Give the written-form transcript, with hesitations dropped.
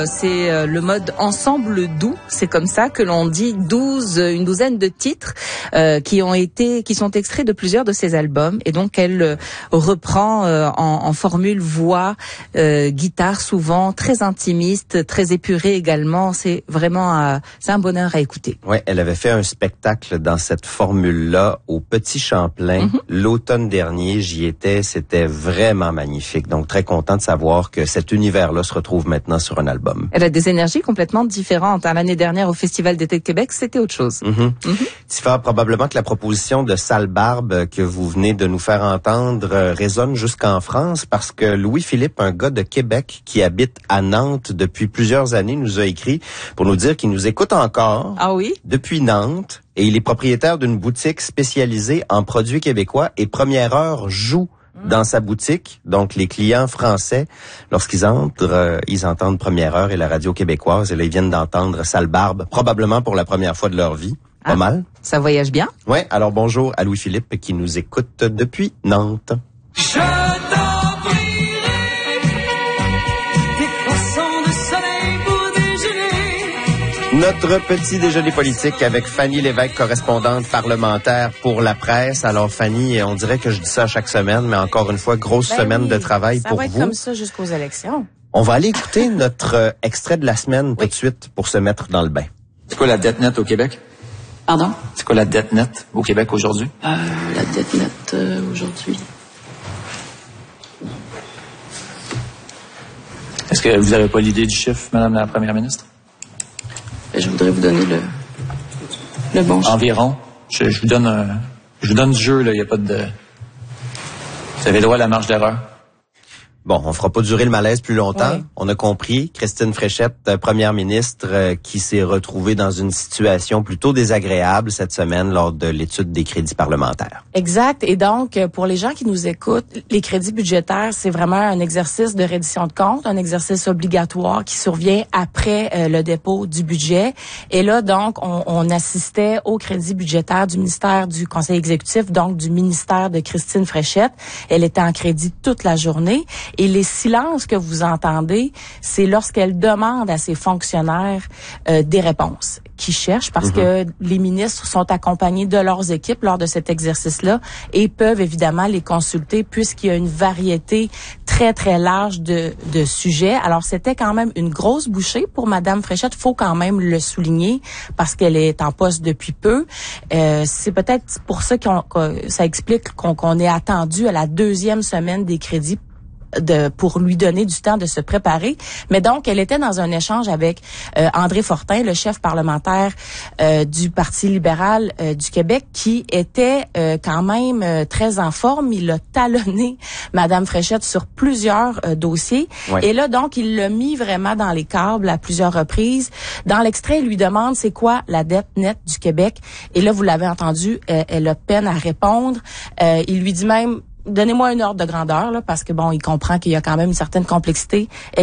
C'est le mode ensemble doux, c'est comme ça que l'on dit une douzaine de titres qui sont extraits de plusieurs de ses albums, et donc elle reprend en formule voix, guitare souvent, très intimiste, très épurée également. C'est vraiment c'est un bonheur à écouter. Ouais, elle avait fait un spectacle dans cette formule-là au Petit Champlain l'automne dernier. J'y étais, c'était vraiment magnifique. Donc très content de savoir que cet univers-là se retrouve maintenant sur un album. Elle a des énergies complètement différentes. L'année dernière, au Festival d'été de Québec, c'était autre chose. Tifa, probablement que la proposition de Sale Barbe que vous venez de nous faire entendre résonne jusqu'en France, parce que Louis-Philippe, un gars de Québec qui habite à Nantes depuis plusieurs années, nous a écrit pour nous dire qu'il nous écoute encore. Ah oui? Depuis Nantes. Et il est propriétaire d'une boutique spécialisée en produits québécois, et Première Heure joue dans sa boutique. Donc, les clients français, lorsqu'ils entrent, ils entendent Première Heure et la radio québécoise. Et là, ils viennent d'entendre Sale Barbe, probablement pour la première fois de leur vie. Pas mal. Ça voyage bien? Ouais. Alors, bonjour à Louis-Philippe qui nous écoute depuis Nantes. Je t'en prierai des croissants de soleil pour déjeuner. Notre petit déjeuner politique avec Fanny Lévesque, correspondante parlementaire pour la presse. Alors Fanny, on dirait que je dis ça chaque semaine, mais encore une fois, grosse semaine de travail pour vous. Ça va être comme ça jusqu'aux élections. On va aller écouter notre extrait de la semaine tout de suite pour se mettre dans le bain. C'est quoi la dette nette au Québec? Pardon? C'est quoi la dette nette au Québec aujourd'hui? La dette nette aujourd'hui. Est-ce que vous n'avez pas l'idée du chiffre, Madame la Première ministre? Je voudrais vous donner le bon chiffre. Environ. Je vous donne du jeu, là. Il n'y a pas de... Vous avez droit à la marge d'erreur. Bon, on fera pas durer le malaise plus longtemps. Oui. On a compris. Christine Fréchette, première ministre, qui s'est retrouvée dans une situation plutôt désagréable cette semaine lors de l'étude des crédits parlementaires. Exact. Et donc, pour les gens qui nous écoutent, les crédits budgétaires, c'est vraiment un exercice de reddition de compte, un exercice obligatoire qui survient après le dépôt du budget. Et là, donc, on assistait aux crédits budgétaires du ministère du Conseil exécutif, donc du ministère de Christine Fréchette. Elle était en crédit toute la journée. Et les silences que vous entendez, c'est lorsqu'elle demande à ses fonctionnaires des réponses qu'ils cherchent, parce que les ministres sont accompagnés de leurs équipes lors de cet exercice-là et peuvent évidemment les consulter puisqu'il y a une variété très, très large de sujets. Alors, c'était quand même une grosse bouchée pour Madame Fréchette. Faut quand même le souligner parce qu'elle est en poste depuis peu. C'est peut-être pour ça ça explique qu'on est attendu à la deuxième semaine des crédits pour lui donner du temps de se préparer. Mais donc, elle était dans un échange avec André Fortin, le chef parlementaire du Parti libéral du Québec, qui était quand même très en forme. Il a talonné Madame Fréchette sur plusieurs dossiers. Ouais. Et là, donc, il l'a mis vraiment dans les câbles à plusieurs reprises. Dans l'extrait, il lui demande c'est quoi la dette nette du Québec. Et là, vous l'avez entendu, elle a peine à répondre. Il lui dit même donnez-moi un ordre de grandeur, là, parce que bon, il comprend qu'il y a quand même une certaine complexité.